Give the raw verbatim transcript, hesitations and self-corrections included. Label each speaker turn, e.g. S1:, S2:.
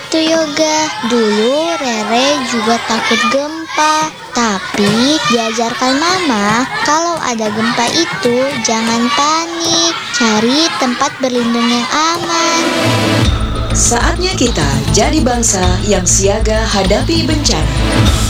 S1: itu, Yoga. Dulu Rere juga takut gempa, tapi diajarkan Mama kalau ada gempa itu jangan panik, cari tempat berlindung yang aman.
S2: Saatnya kita jadi bangsa yang siaga hadapi bencana.